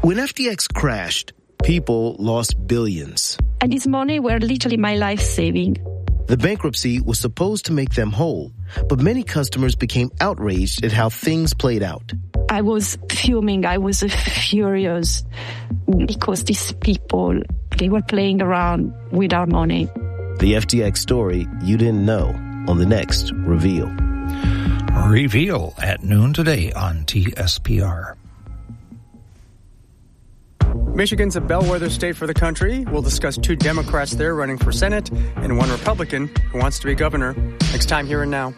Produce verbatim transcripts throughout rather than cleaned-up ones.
When F T X crashed, people lost billions. And this money were literally my life saving. The bankruptcy was supposed to make them whole, but many customers became outraged at how things played out. I was fuming. I was furious because these people, they were playing around with our money. The F T X story you didn't know on the next Reveal. Reveal at noon today on T S P R. Michigan's a bellwether state for the country. We'll discuss two Democrats there running for Senate and one Republican who wants to be governor. Next time, Here and Now.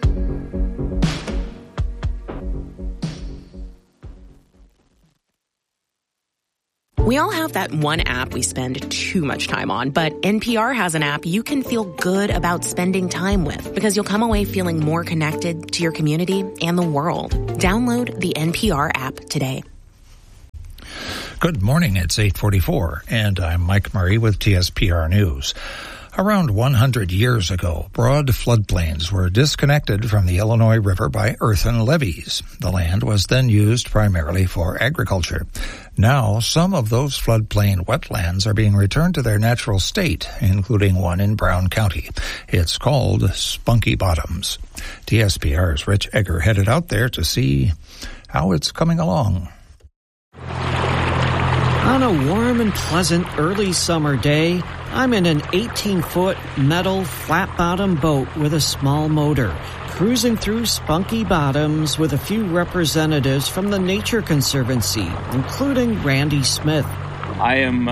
We all have that one app we spend too much time on, but N P R has an app you can feel good about spending time with because you'll come away feeling more connected to your community and the world. Download the N P R app today. Good morning, it's eight forty-four, and I'm Mike Murray with T S P R News. Around one hundred years ago, broad floodplains were disconnected from the Illinois River by earthen levees. The land was then used primarily for agriculture. Now, some of those floodplain wetlands are being returned to their natural state, including one in Brown County. It's called Spunky Bottoms. T S P R's Rich Egger headed out there to see how it's coming along. On a warm and pleasant early summer day, I'm in an eighteen-foot metal flat-bottom boat with a small motor, cruising through Spunky Bottoms with a few representatives from the Nature Conservancy, including Randy Smith. I am, uh,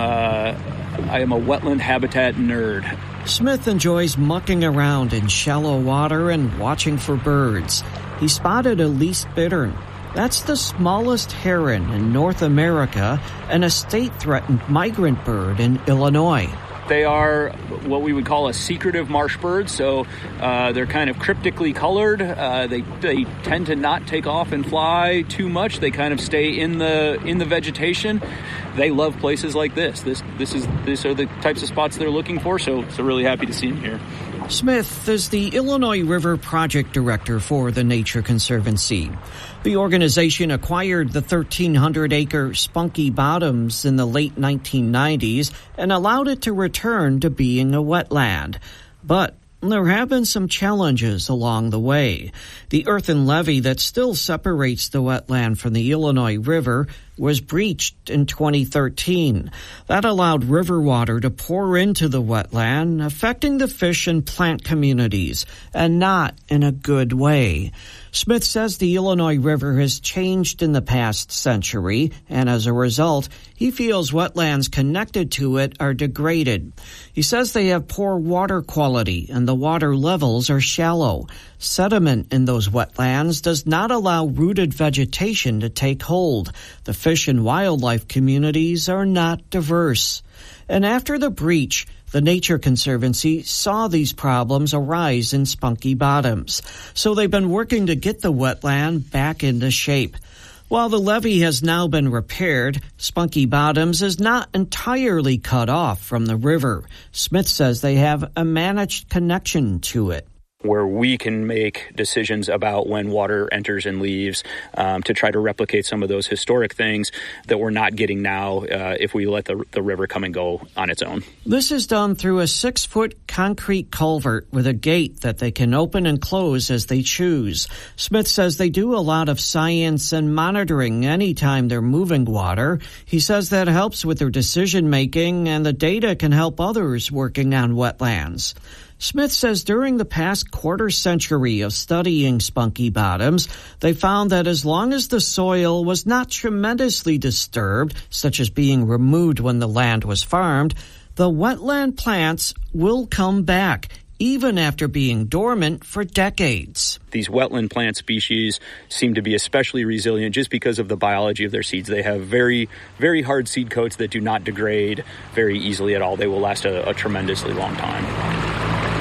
I am a wetland habitat nerd. Smith enjoys mucking around in shallow water and watching for birds. He spotted a least bittern. That's the smallest heron in North America and a state-threatened migrant bird in Illinois. They are what we would call a secretive marsh bird, so uh, they're kind of cryptically colored. Uh, they they tend to not take off and fly too much. They kind of stay in the in the vegetation. They love places like this. This this is these are the types of spots they're looking for. So so really happy to see them here. Smith is the Illinois River Project Director for the Nature Conservancy. The organization acquired the thirteen hundred acre Spunky Bottoms in the late nineteen nineties and allowed it to return to being a wetland. But there have been some challenges along the way. The earthen levee that still separates the wetland from the Illinois River was breached in twenty thirteen. That allowed river water to pour into the wetland, affecting the fish and plant communities, and not in a good way. Smith says the Illinois River has changed in the past century, and as a result, he feels wetlands connected to it are degraded. He says they have poor water quality and the water levels are shallow. Sediment in those wetlands does not allow rooted vegetation to take hold. The fish and wildlife communities are not diverse. And after the breach, the Nature Conservancy saw these problems arise in Spunky Bottoms, so they've been working to get the wetland back into shape. While the levee has now been repaired, Spunky Bottoms is not entirely cut off from the river. Smith says they have a managed connection to it, where we can make decisions about when water enters and leaves um, to try to replicate some of those historic things that we're not getting now uh, if we let the, the river come and go on its own. This is done through a six-foot concrete culvert with a gate that they can open and close as they choose. Smith says they do a lot of science and monitoring anytime they're moving water. He says that helps with their decision-making, and the data can help others working on wetlands. Smith says during the past quarter century of studying Spunky Bottoms, they found that as long as the soil was not tremendously disturbed, such as being removed when the land was farmed, the wetland plants will come back, even after being dormant for decades. These wetland plant species seem to be especially resilient just because of the biology of their seeds. They have very, very hard seed coats that do not degrade very easily at all. They will last a, a tremendously long time.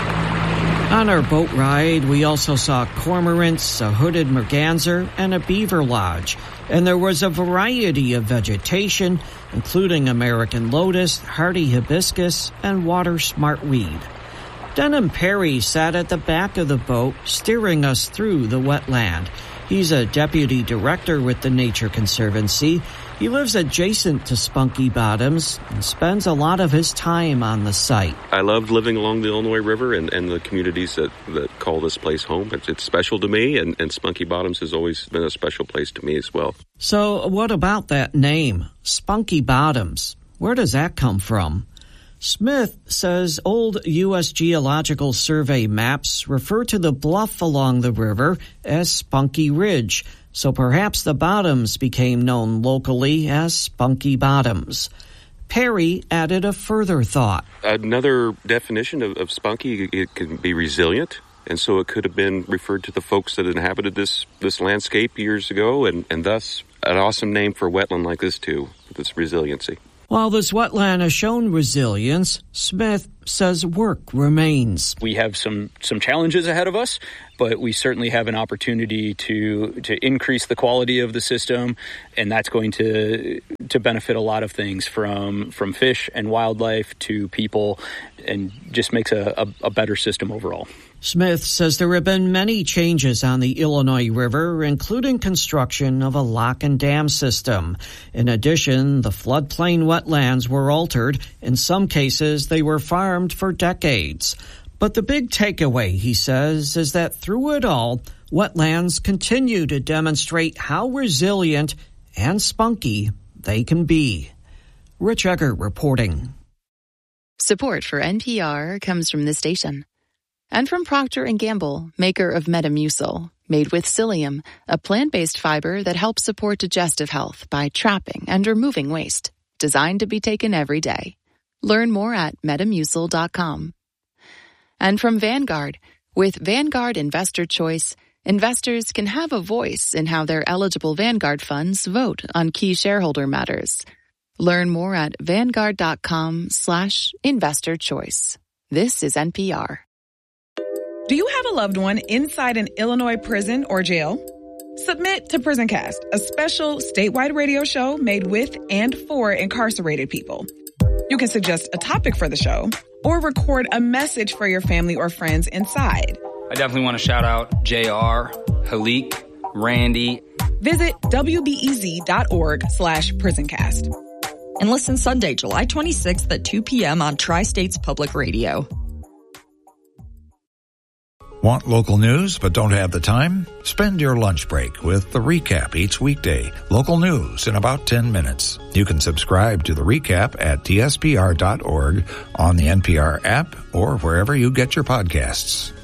On our boat ride, we also saw cormorants, a hooded merganser, and a beaver lodge. And there was a variety of vegetation, including American lotus, hardy hibiscus, and water smartweed. Denham Perry sat at the back of the boat, steering us through the wetland. He's a deputy director with the Nature Conservancy. He lives adjacent to Spunky Bottoms and spends a lot of his time on the site. I loved living along the Illinois River and, and the communities that, that call this place home. It's, it's special to me, and, and Spunky Bottoms has always been a special place to me as well. So what about that name, Spunky Bottoms? Where does that come from? Smith says old U S Geological Survey maps refer to the bluff along the river as Spunky Ridge, so perhaps the bottoms became known locally as Spunky Bottoms. Perry added a further thought. Another definition of, of spunky, it can be resilient, and so it could have been referred to the folks that inhabited this, this landscape years ago, and, and thus an awesome name for a wetland like this too, with its resiliency. While this wetland has shown resilience, Smith says work remains. We have some, some challenges ahead of us, but we certainly have an opportunity to to increase the quality of the system, and that's going to to benefit a lot of things, from from fish and wildlife to people, and just makes a, a, a better system overall. Smith says there have been many changes on the Illinois River, including construction of a lock and dam system. In addition, the floodplain wetlands were altered. In some cases, they were farmed for decades. But the big takeaway, he says, is that through it all, wetlands continue to demonstrate how resilient and spunky they can be. Rich Egger reporting. Support for N P R comes from this station. And from Procter and Gamble, maker of Metamucil, made with psyllium, a plant-based fiber that helps support digestive health by trapping and removing waste. Designed to be taken every day. Learn more at metamucil dot com. And from Vanguard, with Vanguard Investor Choice, investors can have a voice in how their eligible Vanguard funds vote on key shareholder matters. Learn more at vanguard dot com slash investor choice. This is N P R. Do you have a loved one inside an Illinois prison or jail? Submit to PrisonCast, a special statewide radio show made with and for incarcerated people. You can suggest a topic for the show or record a message for your family or friends inside. I definitely want to shout out J R, Halik, Randy. Visit W B E Z dot org slash PrisonCast. And listen Sunday, July twenty-sixth at two p.m. on Tri-States Public Radio. Want local news but don't have the time? Spend your lunch break with The Recap each weekday. Local news in about ten minutes. You can subscribe to The Recap at T S P R dot org, on the N P R app, or wherever you get your podcasts.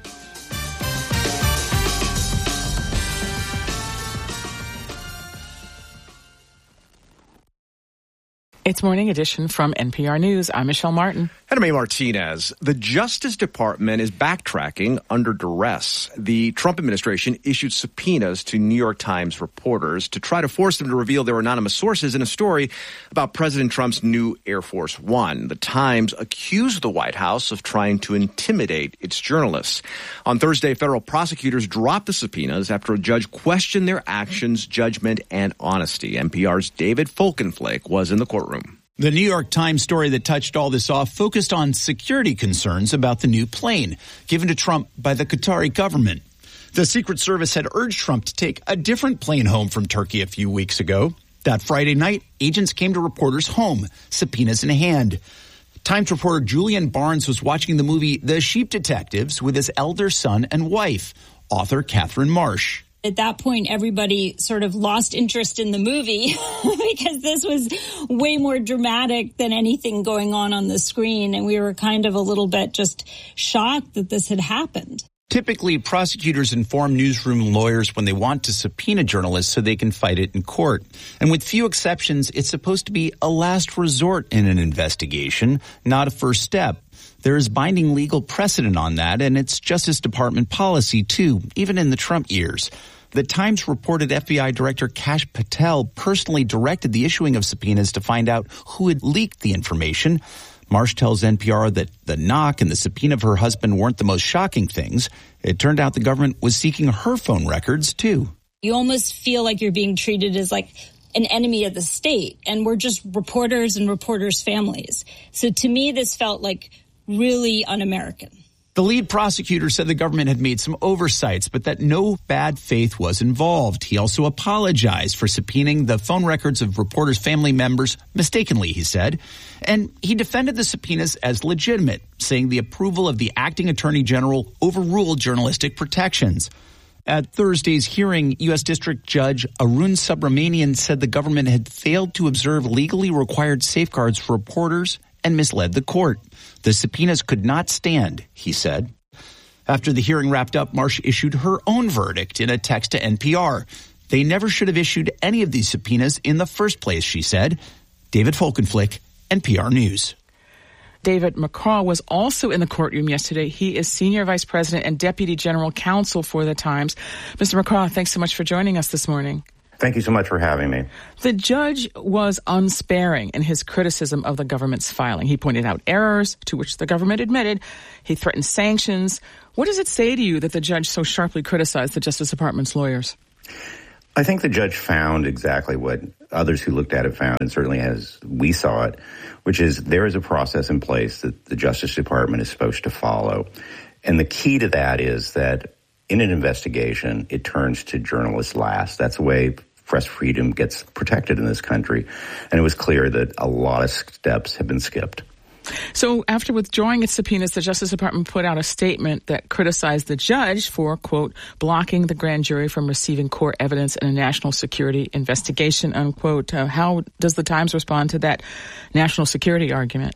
It's Morning Edition from N P R News. I'm Michelle Martin. And I'm A. Martinez. The Justice Department is backtracking under duress. The Trump administration issued subpoenas to New York Times reporters to try to force them to reveal their anonymous sources in a story about President Trump's new Air Force One. The Times accused the White House of trying to intimidate its journalists. On Thursday, federal prosecutors dropped the subpoenas after a judge questioned their actions, judgment, and honesty. N P R's David Folkenflake was in the courtroom. The New York Times story that touched all this off focused on security concerns about the new plane given to Trump by the Qatari government. The Secret Service had urged Trump to take a different plane home from Turkey a few weeks ago. That Friday night, agents came to reporters' home, subpoenas in hand. Times reporter Julian Barnes was watching the movie The Sheep Detectives with his elder son and wife, author Catherine Marsh. At that point, everybody sort of lost interest in the movie because this was way more dramatic than anything going on on the screen. And we were kind of a little bit just shocked that this had happened. Typically, prosecutors inform newsroom lawyers when they want to subpoena journalists so they can fight it in court. And with few exceptions, it's supposed to be a last resort in an investigation, not a first step. There is binding legal precedent on that, and it's Justice Department policy, too, even in the Trump years. The Times reported F B I Director Kash Patel personally directed the issuing of subpoenas to find out who had leaked the information. Marsh tells N P R that the knock and the subpoena of her husband weren't the most shocking things. It turned out the government was seeking her phone records, too. You almost feel like you're being treated as like an enemy of the state, and we're just reporters and reporters' families. So to me, this felt like really un-American. The lead prosecutor said the government had made some oversights, but that no bad faith was involved. He also apologized for subpoenaing the phone records of reporters' family members mistakenly, he said. And he defended the subpoenas as legitimate, saying the approval of the acting attorney general overruled journalistic protections. At Thursday's hearing, U S District Judge Arun Subramanian said the government had failed to observe legally required safeguards for reporters and misled the court. The subpoenas could not stand, he said. After the hearing wrapped up, Marsh issued her own verdict in a text to N P R. They never should have issued any of these subpoenas in the first place, she said. David Folkenflik, N P R News. David McCraw was also in the courtroom yesterday. He is Senior Vice President and Deputy General Counsel for the Times. Mister McCraw, thanks so much for joining us this morning. Thank you so much for having me. The judge was unsparing in his criticism of the government's filing. He pointed out errors to which the government admitted. He threatened sanctions. What does it say to you that the judge so sharply criticized the Justice Department's lawyers? I think the judge found exactly what others who looked at it found, and certainly as we saw it, which is there is a process in place that the Justice Department is supposed to follow. And the key to that is that in an investigation, it turns to journalists last. That's the way press freedom gets protected in this country. And it was clear that a lot of steps have been skipped. So after withdrawing its subpoenas, the Justice Department put out a statement that criticized the judge for, quote, blocking the grand jury from receiving core evidence in a national security investigation, unquote. Uh, how does the Times respond to that national security argument?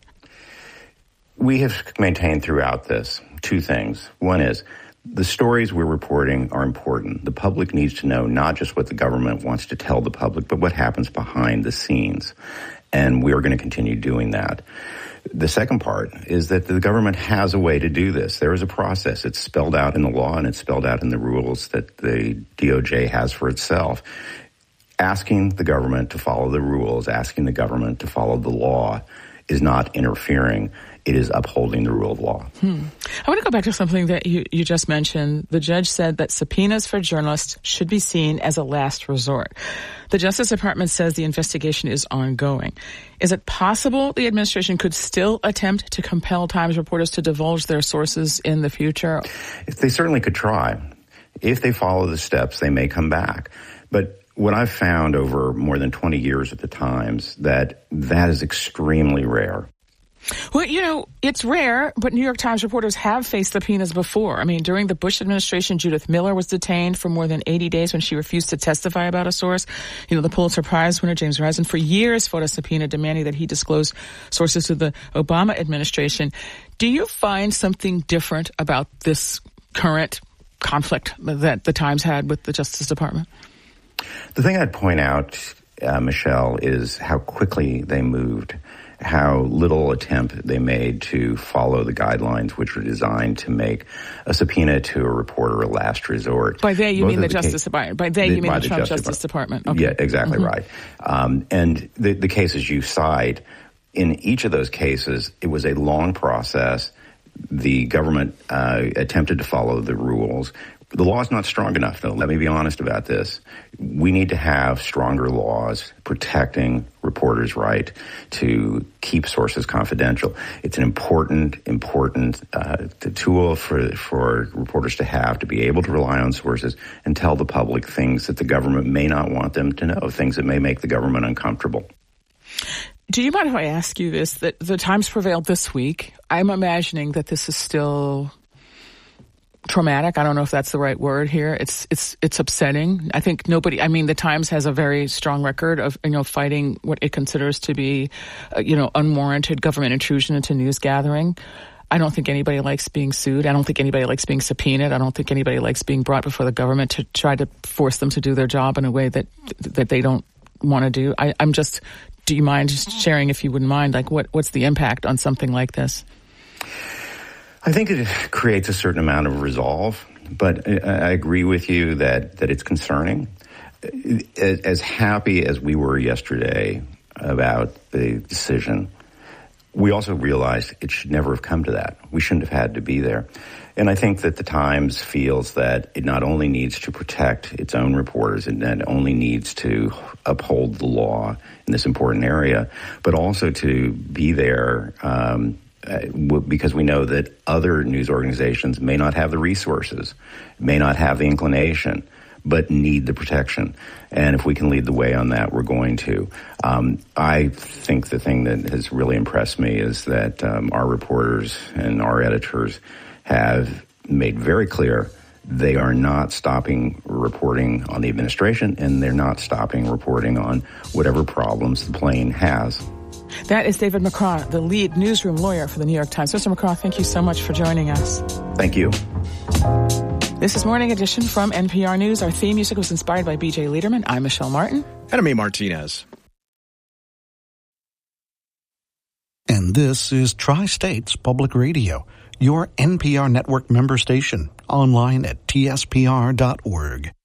We have maintained throughout this two things. One is the stories we're reporting are important. The public needs to know not just what the government wants to tell the public, but what happens behind the scenes. And we are going to continue doing that. The second part is that the government has a way to do this. There is a process. It's spelled out in the law and it's spelled out in the rules that the D O J has for itself. Asking the government to follow the rules, asking the government to follow the law is not interfering. It is upholding the rule of law. Hmm. I want to go back to something that you, you just mentioned. The judge said that subpoenas for journalists should be seen as a last resort. The Justice Department says the investigation is ongoing. Is it possible the administration could still attempt to compel Times reporters to divulge their sources in the future? If they certainly could try. If they follow the steps, they may come back. But what I've found over more than twenty years at the Times, that that is extremely rare. Well, you know, it's rare, but New York Times reporters have faced subpoenas before. I mean, during the Bush administration, Judith Miller was detained for more than eighty days when she refused to testify about a source. You know, the Pulitzer Prize winner, James Risen, for years fought a subpoena demanding that he disclose sources to the Obama administration. Do you find something different about this current conflict that the Times had with the Justice Department? The thing I'd point out, uh, Michelle, is how quickly they moved. How little attempt they made to follow the guidelines which were designed to make a subpoena to a reporter a last resort. By they, you Both mean the, the Justice Department. By they, the, you mean the, the Trump Justice, Justice Department. Okay. Yeah, exactly mm-hmm. right. Um, and the, the cases you cite, in each of those cases, it was a long process. The government uh, attempted to follow the rules. The law is not strong enough, though. Let me be honest about this. We need to have stronger laws protecting reporters' right to keep sources confidential. It's an important, important uh, tool for for reporters to have, to be able to rely on sources and tell the public things that the government may not want them to know, things that may make the government uncomfortable. Do you mind if I ask you this? That the Times prevailed this week. I'm imagining that this is still traumatic. I don't know if that's the right word here. It's it's it's upsetting. I think nobody. I mean, the Times has a very strong record of you know fighting what it considers to be, uh, you know, unwarranted government intrusion into news gathering. I don't think anybody likes being sued. I don't think anybody likes being subpoenaed. I don't think anybody likes being brought before the government to try to force them to do their job in a way that that they don't want to do. I, I'm just. Do you mind just sharing, if you wouldn't mind, like what what's the impact on something like this? I think it creates a certain amount of resolve, but I agree with you that, that it's concerning. As happy as we were yesterday about the decision, we also realized it should never have come to that. We shouldn't have had to be there. And I think that the Times feels that it not only needs to protect its own reporters and it only needs to uphold the law in this important area, but also to be there um, uh, w- because we know that other news organizations may not have the resources, may not have the inclination, but need the protection. And if we can lead the way on that, we're going to. Um, I think the thing that has really impressed me is that um, our reporters and our editors have made very clear they are not stopping reporting on the administration, and they're not stopping reporting on whatever problems the plane has. That is David McCraw, the lead newsroom lawyer for the New York Times. Mister McCraw, thank you so much for joining us. Thank you. This is Morning Edition from N P R News. Our theme music was inspired by B J Liederman. I'm Michelle Martin. And I'm A. Martinez. And this is Tri-States Public Radio, your N P R network member station, online at T S P R dot org.